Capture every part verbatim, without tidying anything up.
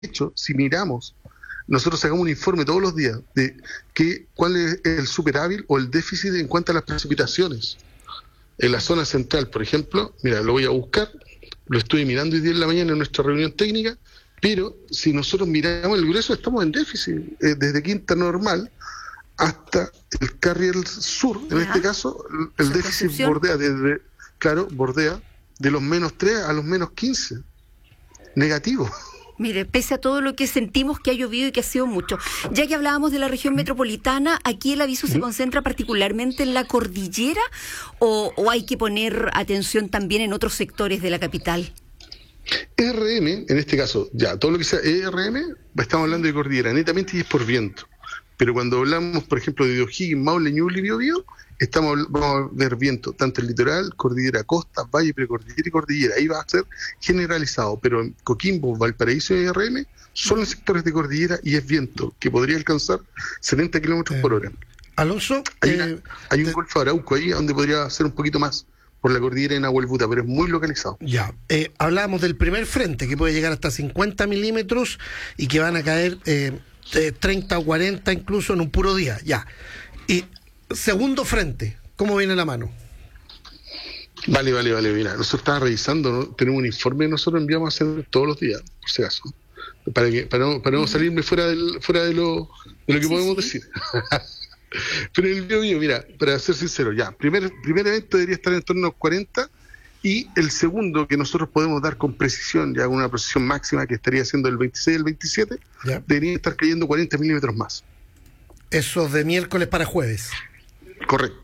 hecho, si miramos, nosotros sacamos un informe todos los días de que, cuál es el superávit o el déficit en cuanto a las precipitaciones. En la zona central, por ejemplo, mira, lo voy a buscar, lo estuve mirando hoy día en la mañana en nuestra reunión técnica, pero si nosotros miramos el grueso, estamos en déficit, eh, desde Quinta Normal hasta el Carriel Sur, en Ajá. este caso, el, el déficit Concepción. bordea desde, claro, bordea de los menos tres a los menos quince, negativo. Mire, pese a todo lo que sentimos que ha llovido y que ha sido mucho, ya que hablábamos de la región metropolitana, ¿aquí el aviso se concentra particularmente en la cordillera o, o hay que poner atención también en otros sectores de la capital? E R M, en este caso, ya, todo lo que sea E R M, estamos hablando de cordillera, netamente y es por viento. Pero cuando hablamos, por ejemplo, de O'Higgins, Maule, Ñuble y Biobío, estamos, vamos a ver viento, tanto en litoral, cordillera, costa, valle, precordillera y cordillera. Ahí va a ser generalizado, pero en Coquimbo, Valparaíso y E R M son los sectores de cordillera y es viento, que podría alcanzar setenta kilómetros por hora. Alonso, Hay, eh, una, hay un de- golfo de Arauco ahí donde podría ser un poquito más por la cordillera de Nahuelbuta, pero es muy localizado. ya, eh, hablábamos del primer frente que puede llegar hasta cincuenta milímetros y que van a caer eh, eh, treinta o cuarenta incluso en un puro día, ya. Y segundo frente, ¿cómo viene la mano? Vale, vale, vale, mira, nosotros estábamos revisando, ¿no? Tenemos un informe que nosotros enviamos a hacer todos los días, por si acaso, para que para no, para no salirme fuera del, fuera de lo, de lo que Sí, podemos sí. decir. Pero en el Biobío, mira, para ser sincero, ya, primer, primer evento debería estar en torno a los cuarenta y el segundo que nosotros podemos dar con precisión, ya con una precisión máxima que estaría siendo el veintiséis y el veintisiete, Ya. debería estar cayendo cuarenta milímetros más. Eso de miércoles para jueves. Correcto.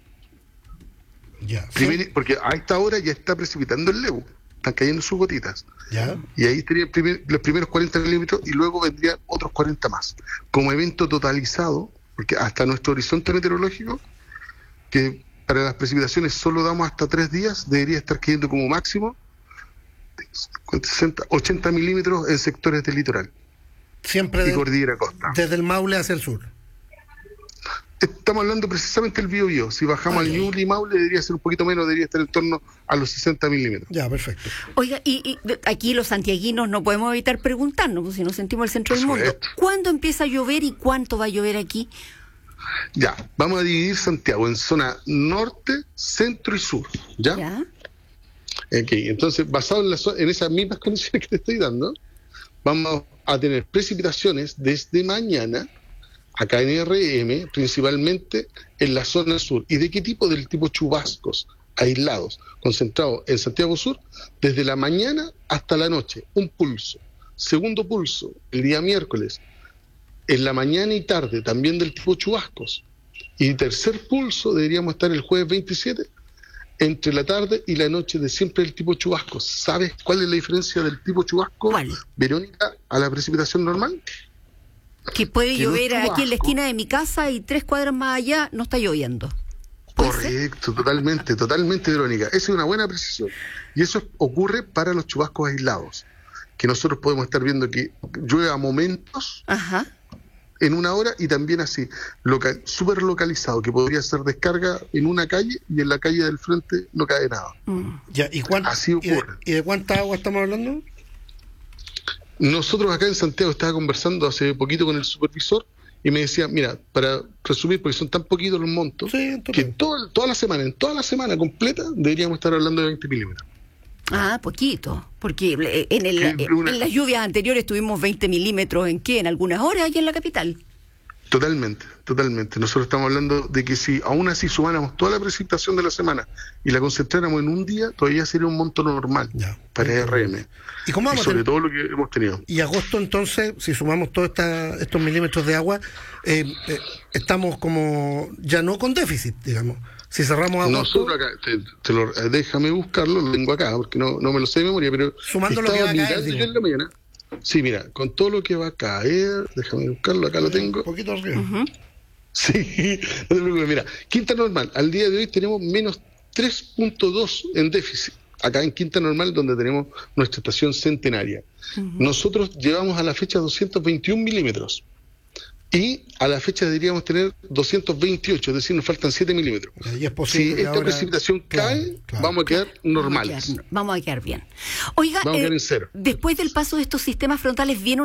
Ya. Primer- porque a esta hora ya está precipitando el Lebu, están cayendo sus gotitas. Ya. Y ahí estarían primer- los primeros cuarenta milímetros y luego vendrían otros cuarenta más. Como evento totalizado, porque hasta nuestro horizonte meteorológico, que para las precipitaciones solo damos hasta tres días, debería estar cayendo como máximo sesenta, ochenta milímetros en sectores del litoral Siempre y de- cordillera costa. desde el Maule hacia el sur. Estamos hablando precisamente del Biobío. Si bajamos Ok. al Ñuble y Maule, debería ser un poquito menos, debería estar en torno a los sesenta milímetros. Ya, perfecto. Oiga, y, y de- aquí los santiaguinos no podemos evitar preguntarnos, pues, si nos sentimos el centro Por del mundo. supuesto. ¿Cuándo empieza a llover y cuánto va a llover aquí? Ya, vamos a dividir Santiago en zona norte, centro y sur. ¿Ya? ¿Ya? Ok, entonces, basado en, la zo- en esas mismas condiciones que te estoy dando, vamos a tener precipitaciones desde mañana, acá en E R M, principalmente en la zona sur. ¿Y de qué tipo? Del tipo chubascos, aislados, concentrados en Santiago Sur, desde la mañana hasta la noche, un pulso. Segundo pulso, el día miércoles, en la mañana y tarde, también del tipo chubascos. Y tercer pulso, deberíamos estar el jueves veintisiete, entre la tarde y la noche de siempre el tipo chubasco. ¿Sabes cuál es la diferencia del tipo chubasco, ¿Cuál? Verónica, a la precipitación normal? Que puede Que no llover es aquí en la chubasco. esquina de mi casa y tres cuadras más allá no está lloviendo. ¿Puede ser? Correcto, totalmente, totalmente, Verónica. Esa es una buena precisión. Y eso ocurre para los chubascos aislados, que nosotros podemos estar viendo que llueve a momentos Ajá. en una hora y también así, local, súper localizado, que podría ser descarga en una calle y en la calle del frente no cae nada. Mm. Ya, ¿y, cuán- Así y, de, ocurre. y de cuánta agua estamos hablando? Nosotros acá en Santiago estaba conversando hace poquito con el supervisor y me decía, mira, para resumir, porque son tan poquitos los montos, Sí, en total. que todo, toda la semana, en toda la semana completa, deberíamos estar hablando de veinte milímetros. Ah, poquito. Porque eh, en, el, Que eh, una- en las lluvias anteriores tuvimos veinte milímetros. ¿En qué? En algunas horas aquí en la capital. Totalmente, totalmente. Nosotros estamos hablando de que si aún así sumáramos toda la precipitación de la semana y la concentráramos en un día, todavía sería un monto normal Ya. para E R M. ¿Y cómo Y vamos a sobre tener- todo lo que hemos tenido. Y agosto entonces, si sumamos todos estos milímetros de agua, eh, eh, estamos como ya no con déficit, digamos. Si cerramos agosto, Nosotros acá, te, te lo, eh, déjame buscarlo, lo tengo acá, porque no, no me lo sé de memoria, pero Sumando lo que estaba va a caer, mirando yo digo. en la mañana. Sí, mira, con todo lo que va a caer, déjame buscarlo, acá lo tengo. un poquito arriba. Ujú. Sí, no te preocupes, mira, Quinta Normal, al día de hoy tenemos menos tres punto dos en déficit, acá en Quinta Normal, donde tenemos nuestra estación centenaria. Nosotros llevamos a la fecha doscientos veintiún milímetros, Y a la fecha deberíamos tener doscientos veintiocho, es decir, nos faltan siete milímetros. Y es posible si que esta ahora- precipitación claro, cae, claro. vamos a quedar normales. Vamos a quedar, vamos a quedar bien. Oiga, Vamos a eh, quedar en cero. después del paso de estos sistemas frontales viene